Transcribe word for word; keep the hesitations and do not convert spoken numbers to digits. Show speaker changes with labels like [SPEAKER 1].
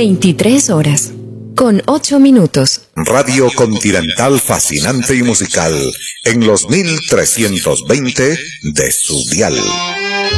[SPEAKER 1] veintitrés horas, con ocho minutos.
[SPEAKER 2] Radio Continental fascinante y musical en los mil trescientos veinte de su dial.